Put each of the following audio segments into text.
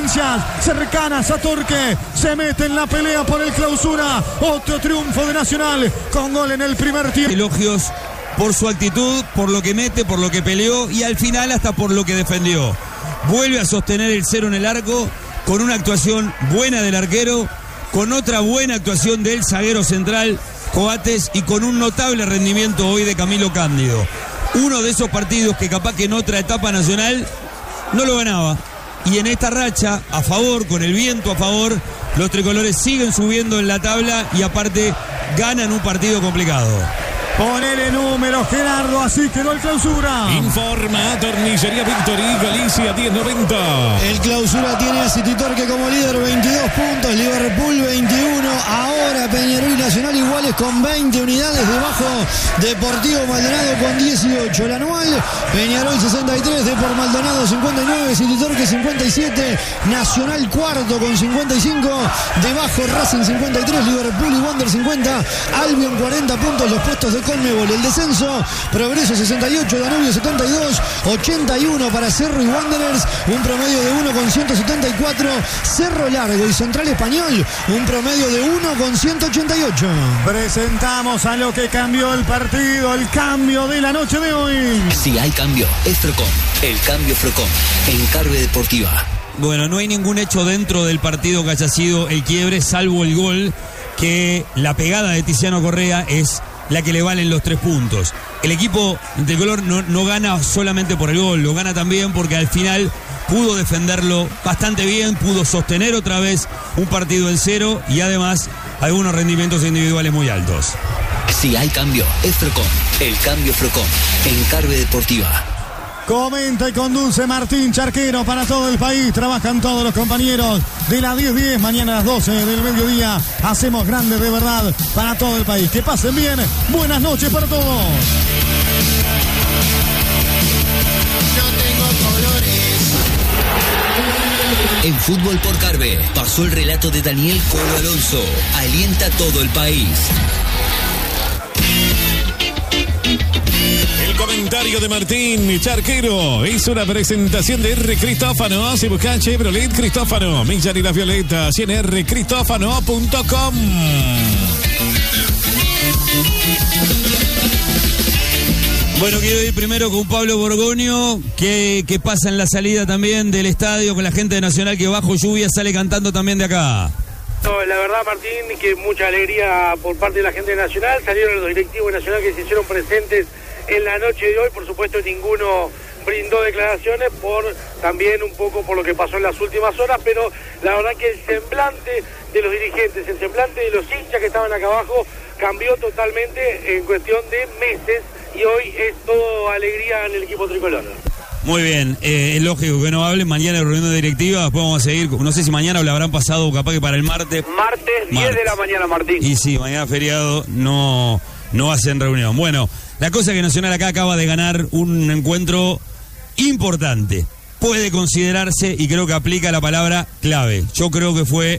provincias cercanas a Torque. Se mete en la pelea por el clausura. Otro triunfo de Nacional con gol en el primer tiempo. Elogios por su actitud, por lo que mete, por lo que peleó y al final hasta por lo que defendió. Vuelve a sostener el 0 en el arco con una actuación buena del arquero, con otra buena actuación del zaguero central Coates y con un notable rendimiento hoy de Camilo Cándido. Uno de esos partidos que capaz que en otra etapa Nacional no lo ganaba. Y en esta racha, a favor, con el viento a favor, los tricolores siguen subiendo en la tabla y aparte ganan un partido complicado. Ponele número, Gerardo, así quedó el clausura. Informa Tornillería Victory, Galicia 1090. El clausura tiene a City Torque como líder, 22 puntos, Liverpool 21, ahora Peñarol y Nacional iguales con 20 unidades, debajo Deportivo Maldonado con 18. El anual, Peñarol 63, Depor Maldonado 59, City Torque 57, Nacional cuarto con 55, debajo Racing 53, Liverpool y Wander 50, Albion 40 puntos, los puestos de Conmebol. El descenso, Progreso 68, Danubio 72, 81 para Cerro y Wanderers, un promedio de 1 con 174, Cerro Largo y Central Español, un promedio de 1 con 188. Presentamos a lo que cambió el partido, el cambio de la noche de hoy. Si hay cambio, es Frocom, el cambio Frocom, en Carve Deportiva. Bueno, no hay ningún hecho dentro del partido que haya sido el quiebre, salvo el gol, que la pegada de Tiziano Correa es la que le valen los 3 puntos. El equipo tricolor no gana solamente por el gol, lo gana también porque al final pudo defenderlo bastante bien, pudo sostener otra vez un partido en 0 y además algunos rendimientos individuales muy altos. Si hay cambio, es Frocom, el cambio Frocom, en Carve Deportiva. Comenta y conduce Martín Charquero para todo el país. Trabajan todos los compañeros de la 10-10. Mañana a las 12 del mediodía hacemos grandes de verdad para todo el país. Que pasen bien. Buenas noches para todos. No tengo colores. En Fútbol por Carve pasó el relato de Daniel Colo Alonso. Alienta a todo el país. El comentario de Martín Charquero es una presentación de R. Cristófano. Si buscan Chevrolet Cristófano, Millán y la Violeta, en rcristófano.com. Bueno, quiero ir primero con Pablo Borgoño, que pasa en la salida también del estadio con la gente de Nacional que bajo lluvia sale cantando también de acá. No, la verdad, Martín, que mucha alegría por parte de la gente de Nacional. Salieron los directivos de Nacional que se hicieron presentes en la noche de hoy. Por supuesto, ninguno brindó declaraciones también un poco por lo que pasó en las últimas horas, pero la verdad que el semblante de los dirigentes, el semblante de los hinchas que estaban acá abajo cambió totalmente en cuestión de meses y hoy es todo alegría en el equipo tricolor. Muy bien, es lógico que no hablen. Mañana en reunión de directiva, después vamos a seguir. No sé si mañana o le habrán pasado capaz que para el martes. Martes, 10 de la mañana, Martín. Y sí, mañana feriado no hacen reunión. Bueno, la cosa es que Nacional acá acaba de ganar un encuentro importante. Puede considerarse, y creo que aplica la palabra clave. Yo creo que fue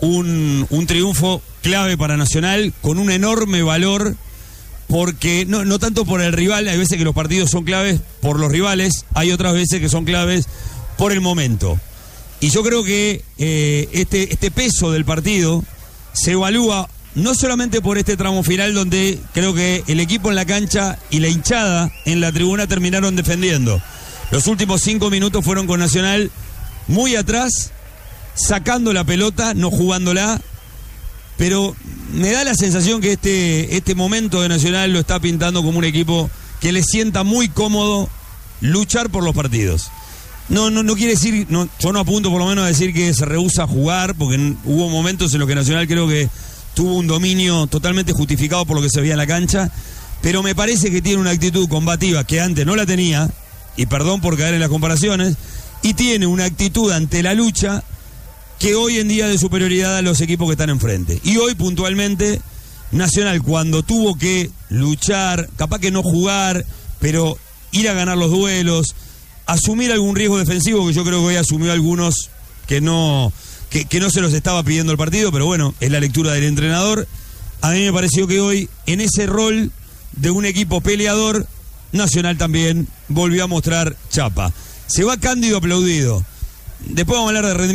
un triunfo clave para Nacional, con un enorme valor. Porque no tanto por el rival, hay veces que los partidos son claves por los rivales, hay otras veces que son claves por el momento. Y yo creo que este peso del partido se evalúa no solamente por este tramo final donde creo que el equipo en la cancha y la hinchada en la tribuna terminaron defendiendo. Los últimos 5 minutos fueron con Nacional muy atrás, sacando la pelota, no jugándola. Pero me da la sensación que este momento de Nacional lo está pintando como un equipo que le sienta muy cómodo luchar por los partidos. No quiere decir, yo no apunto por lo menos a decir que se rehúsa a jugar, porque hubo momentos en los que Nacional creo que tuvo un dominio totalmente justificado por lo que se veía en la cancha, pero me parece que tiene una actitud combativa que antes no la tenía, y perdón por caer en las comparaciones, y tiene una actitud ante la lucha que hoy en día de superioridad a los equipos que están enfrente. Y hoy puntualmente Nacional, cuando tuvo que luchar, capaz que no jugar, pero ir a ganar los duelos, asumir algún riesgo defensivo, que yo creo que hoy asumió algunos que no se los estaba pidiendo el partido, pero bueno, es la lectura del entrenador. A mí me pareció que hoy, en ese rol de un equipo peleador, Nacional también volvió a mostrar chapa. Se va Cándido aplaudido. Después vamos a hablar de rendimiento.